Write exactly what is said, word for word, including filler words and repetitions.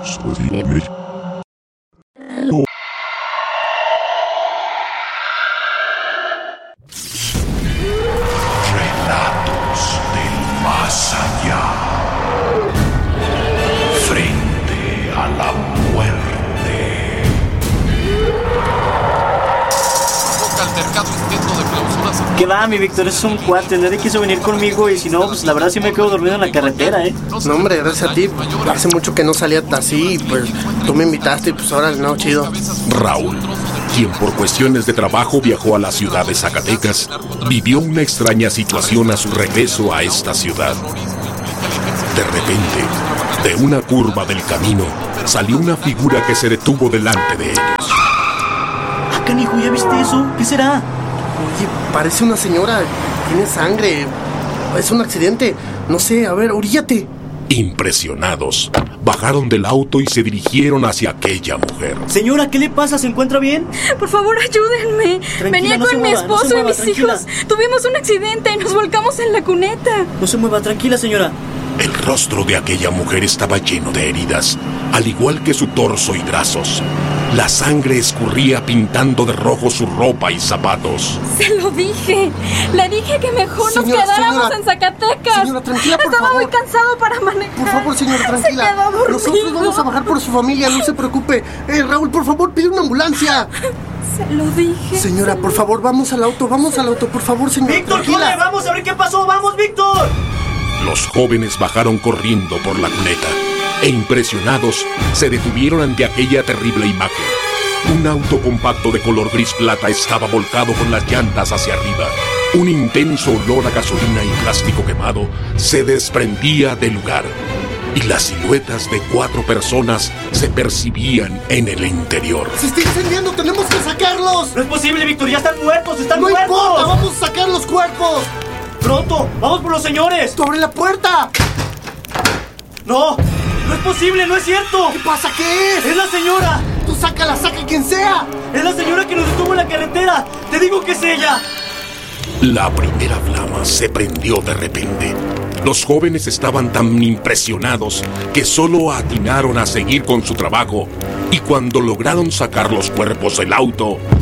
Relatos del más allá. Frente a la muerte. Altercado intento de clausura. ¿Qué va, mi Víctor? Es un cuate. Nadie quiso venir conmigo y si no, pues la verdad sí me quedo dormido en la carretera, ¿eh? No, hombre, gracias a ti. Hace mucho que no salía así, pues tú me invitaste y pues ahora no, chido. Raúl, quien por cuestiones de trabajo viajó a la ciudad de Zacatecas, vivió una extraña situación a su regreso a esta ciudad. De repente, de una curva del camino, salió una figura que se detuvo delante de ellos. Ah, canijo, ¿ya viste eso? ¿Qué será? Oye, parece una señora. Tiene sangre. Es un accidente. No sé, a ver, oríllate. Impresionados, bajaron del auto y se dirigieron hacia aquella mujer. Señora, ¿qué le pasa? ¿Se encuentra bien? Por favor, ayúdenme. Tranquila, Venía no con se mi mueva, no esposo se mueva, y mis tranquila. hijos. Tuvimos un accidente y nos volcamos en la cuneta. No se mueva, tranquila, señora. El rostro de aquella mujer estaba lleno de heridas, al igual que su torso y brazos. La sangre escurría pintando de rojo su ropa y zapatos. Se lo dije. Le dije que mejor Señora, nos quedáramos señora. en Zacatecas. Señora, tranquila, por Estaba favor. muy cansado para manejar. Por favor, señora, tranquila. Se quedó dormido. Nosotros vamos a bajar por su familia, no se preocupe. Eh, Raúl, por favor, pide una ambulancia. Se lo dije. Señora, por favor, vamos al auto, vamos al auto, por favor, señora. ¡Víctor, tranquila. corre! ¡Vamos a ver qué pasó! ¡Vamos, Víctor! Los jóvenes bajaron corriendo por la cuneta e impresionados se detuvieron ante aquella terrible imagen. Un auto compacto de color gris plata estaba volcado con las llantas hacia arriba. Un intenso olor a gasolina y plástico quemado se desprendía del lugar y las siluetas de cuatro personas se percibían en el interior. ¡Se está incendiando! ¡Tenemos que sacarlos! No es posible, Víctor, ya están muertos, están ¡No muertos. importa! ¡Vamos a sacar los cuerpos! ¡Pronto! ¡Vamos por los señores! ¡Tú abre la puerta! ¡No! ¡No es posible! ¡No es cierto! ¿Qué pasa? ¿Qué es? ¡Es la señora! ¡Tú sácala, saca quien sea! ¡Es la señora que nos detuvo en la carretera! ¡Te digo que es ella! La primera flama se prendió de repente. Los jóvenes estaban tan impresionados que solo atinaron a seguir con su trabajo y cuando lograron sacar los cuerpos del auto,